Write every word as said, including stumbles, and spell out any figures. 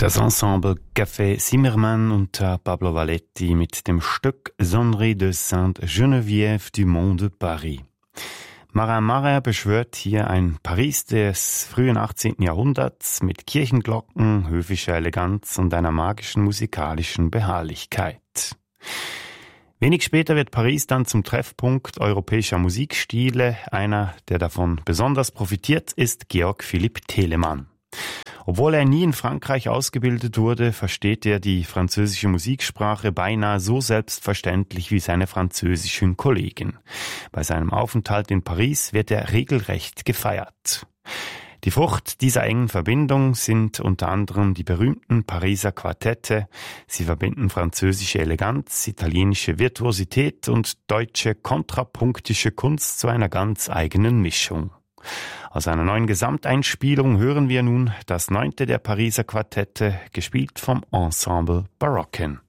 Das Ensemble Café Zimmermann unter Pablo Valletti mit dem Stück Sonnerie de Sainte-Geneviève du Mont de Paris. Marin Marin beschwört hier ein Paris des frühen achtzehnten Jahrhunderts mit Kirchenglocken, höfischer Eleganz und einer magischen musikalischen Beharrlichkeit. Wenig später wird Paris dann zum Treffpunkt europäischer Musikstile. Einer, der davon besonders profitiert, ist Georg Philipp Telemann. Obwohl er nie in Frankreich ausgebildet wurde, versteht er die französische Musiksprache beinahe so selbstverständlich wie seine französischen Kollegen. Bei seinem Aufenthalt in Paris wird er regelrecht gefeiert. Die Frucht dieser engen Verbindung sind unter anderem die berühmten Pariser Quartette. Sie verbinden französische Eleganz, italienische Virtuosität und deutsche kontrapunktische Kunst zu einer ganz eigenen Mischung. Aus einer neuen Gesamteinspielung hören wir nun das neunte der Pariser Quartette, gespielt vom Ensemble Barocken.